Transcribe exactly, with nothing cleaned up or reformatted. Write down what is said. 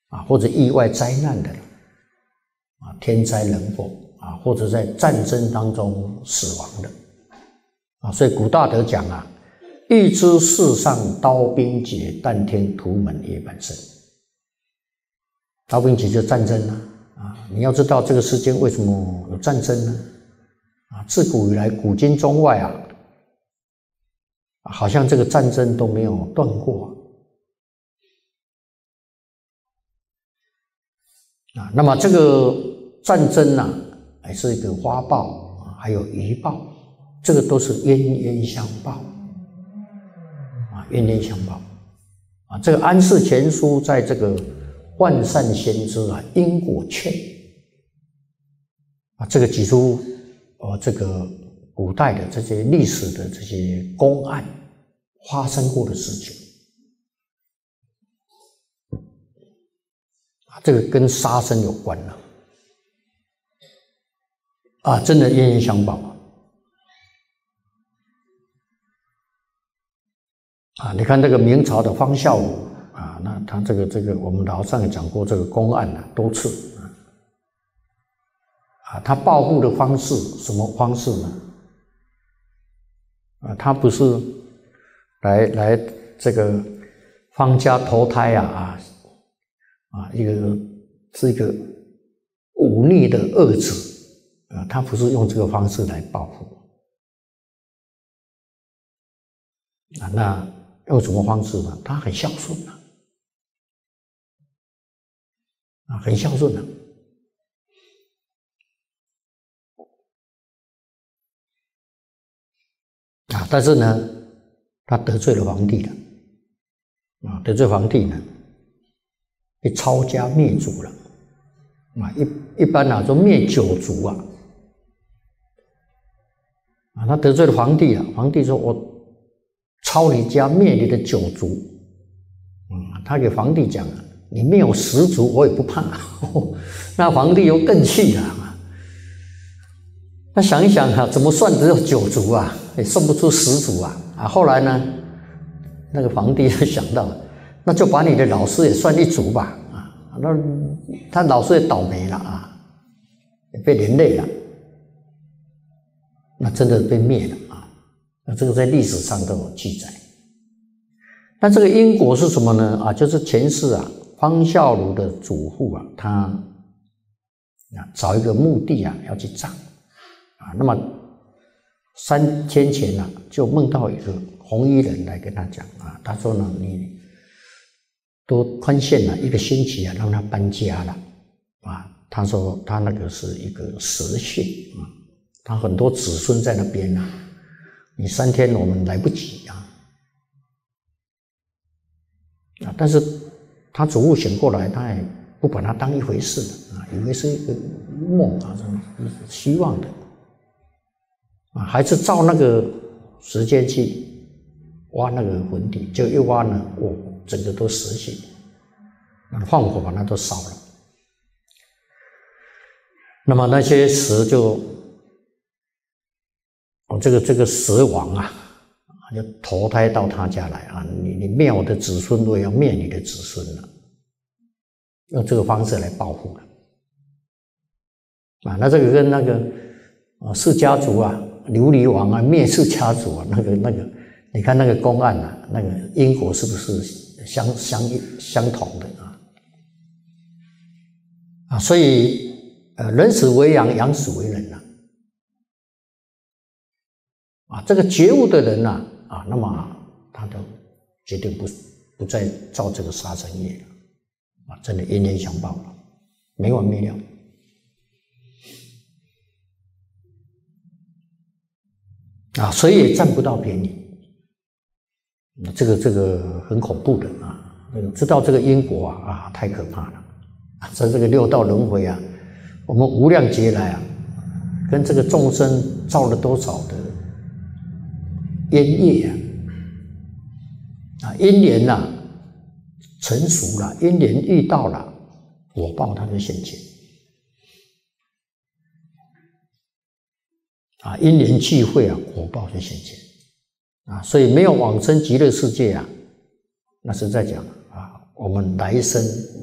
啊，或者意外灾难的啊，天灾人祸啊，或者在战争当中死亡的啊，所以古大德讲啊，欲知世上刀兵劫，但听屠门夜半声。刀兵劫就是战争啊，啊，你要知道这个世间为什么有战争呢？啊，自古以来，古今中外啊，好像这个战争都没有断过啊。那么这个战争呢、啊，还是一个花报啊，还有余报，这个都是冤冤相报啊，冤冤相报啊。这个安世全书在这个万善先知啊因果劝啊，这个举出呃这个古代的这些历史的这些公案发生过的事情啊，这个跟杀生有关了啊，真的冤冤相报啊！你看这个明朝的方孝孺啊，那他这个这个我们老上也讲过这个公案啊，多次啊，他报复的方式什么方式呢？啊，他不是来来这个方家投胎啊啊啊，一个是一个忤逆的恶子啊，他不是用这个方式来报复啊，那用什么方式呢？他很孝顺啊，啊，很孝顺啊。啊，但是呢，他得罪了皇帝了，啊，得罪皇帝呢，被抄家灭族了，啊，一一般啊，说灭九族啊，啊，他得罪了皇帝了，皇帝说我抄你家，灭你的九族，嗯，他给皇帝讲了，你灭我十族，我也不怕，那皇帝又更气了。那想一想啊，怎么算只有九族啊？也算不出十族啊！啊，后来呢，那个皇帝就想到，那就把你的老师也算一族吧！啊，那他老师也倒霉了啊，也被连累了，那真的被灭了啊！那这个在历史上都有记载。那这个因果是什么呢？啊，就是前世啊，方孝孺的祖父啊，他啊找一个墓地啊要去葬。啊，那么三天前呢、啊，就梦到一个红衣人来跟他讲啊，他说呢，你都宽限了一个星期啊，让他搬家了啊。他说他那个是一个蛇姓啊，他很多子孙在那边啊，你三天我们来不及啊。啊，但是他祖父醒过来，他也不把他当一回事啊，以为是一个梦啊，希望的。啊，还是照那个时间去挖那个坟地，就一挖呢，哦，整个都蛇形，放火把它都烧了。那么那些蛇就，哦，这个这个蛇王啊，就投胎到他家来啊，你你灭我的子孙，我也要灭你的子孙了，用这个方式来报复了。啊，那这个跟那个啊释家族啊。琉璃王啊，灭世家族啊，那个那个，你看那个公案啊，那个因果是不是相相相同的啊？啊，所以呃，人死为羊，羊死为人呐、啊。啊，这个觉悟的人呐、啊，啊，那么他都决定不不再造这个杀生业了，啊，真的冤冤相报了，没完没了。啊，谁也占不到便宜，这个这个很恐怖的啊！知道这个因果啊啊，太可怕了！在这个六道轮回啊，我们无量劫来啊，跟这个众生造了多少的冤业啊！啊，因缘呐成熟了，因缘遇到了，果报它就现前。啊，因缘聚会啊，果报就现前啊，所以没有往生极乐世界啊，那是在讲啊，我们来生